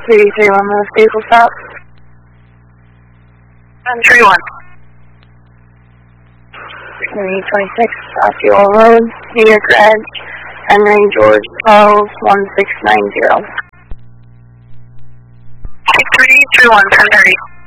331, most vehicle stop. 31. 326, Osceola Road, New York Red, Henry George Charles, 1690. 331, 1030.